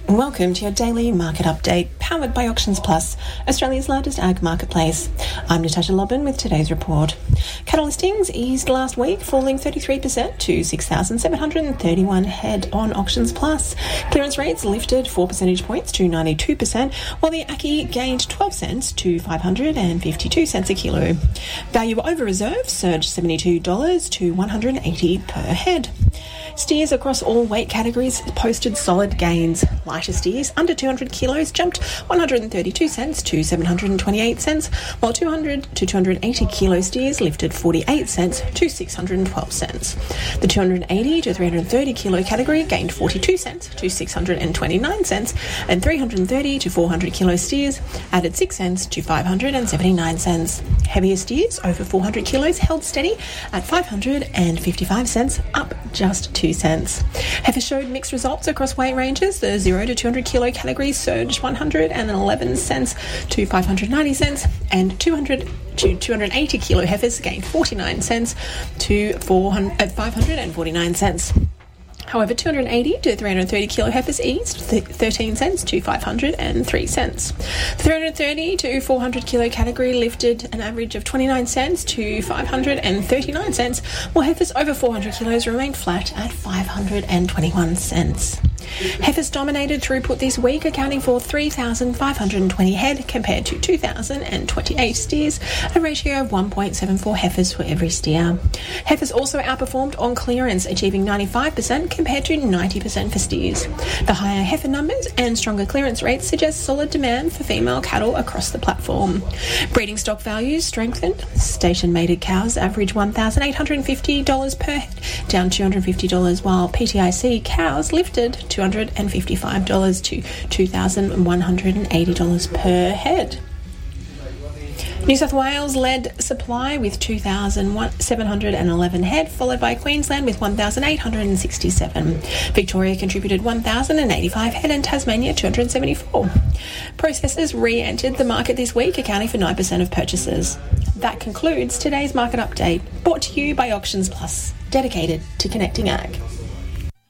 Welcome to your daily market update, powered by Auctions Plus, Australia's largest ag marketplace. I'm Natasha Lobban with today's report. Cattle listings eased last week, falling 33% to 6,731 head on Auctions Plus. Clearance rates lifted 4 percentage points to 92%, while the Ackee gained 12 cents to 552 cents a kilo. Value over reserve surged $72 to $180 per head. Steers across all weight categories posted solid gains. Lighter steers under 200 kilos jumped 132 cents to 728 cents, while 200 to 280 kilo steers lifted 48 cents to 612 cents. The 280 to 330 kilo category gained 42 cents to 629 cents, and 330 to 400 kilo steers added 6 cents to 579 cents. Heavier steers over 400 kilos held steady at 555 cents, up just 2 cents. Heifer showed mixed results across weight ranges. The 0 to 200 kilo category surged 111 cents to 590 cents, and 200 to 280 kilo heifers gained 49 cents to 549 cents. However, 280 to 330 kilo heifers eased 13 cents to 503 cents. The 330 to 400 kilo category lifted an average of 29 cents to 539 cents, while heifers over 400 kilos remained flat at 521 cents. Heifers dominated throughput this week, accounting for 3,520 head compared to 2,028 steers, a ratio of 1.74 heifers for every steer. Heifers also outperformed on clearance, achieving 95% compared to 90% for steers. The higher heifer numbers and stronger clearance rates suggest solid demand for female cattle across the platform. Breeding stock values strengthened. Station-mated cows average $1,850 per head, down $250, while PTIC cows lifted $255 to $2,180 per head. New South Wales led supply with 2,711 head, followed by Queensland with 1,867. Victoria contributed 1,085 head and Tasmania 274. Processors re-entered the market this week, accounting for 9% of purchases. That concludes today's market update, brought to you by Auctions Plus, dedicated to connecting ag.